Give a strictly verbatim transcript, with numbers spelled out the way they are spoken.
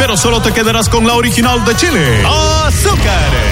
pero solo te quedarás con la original de Chile. ¡Azúcar!